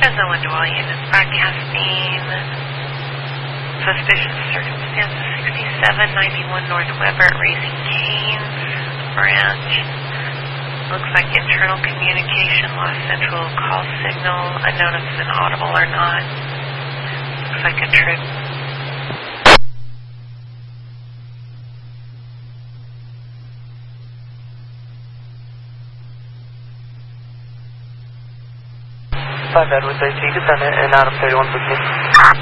Fresno Withdrawal units broadcasting suspicious circumstances 6791 North Weber at Raising Cane's branch. Looks like internal communication, lost central call signal, unknown if it's inaudible or not. Looks like a trip. Edward 13, descendant, and Adam 3115.